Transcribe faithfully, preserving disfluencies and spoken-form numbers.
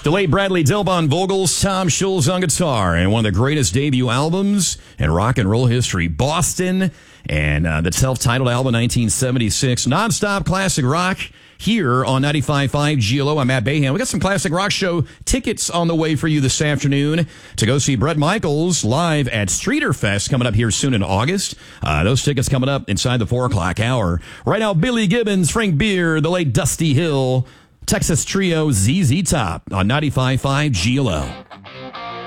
The late Bradley Dilbon Vocals, Tom Schulz on guitar, and one of the greatest debut albums in rock and roll history, Boston, and uh, the self-titled album, nineteen seventy-six. Non-stop classic rock here on ninety-five point five G L O. I'm Matt Bayham. We got some classic rock show tickets on the way for you this afternoon to go see Bret Michaels live at Streeter Fest coming up here soon in August. Uh, those tickets coming up inside the four o'clock hour. Right now, Billy Gibbons, Frank Beard, the late Dusty Hill, Texas Trio, Z Z Top on ninety-five point five G L O.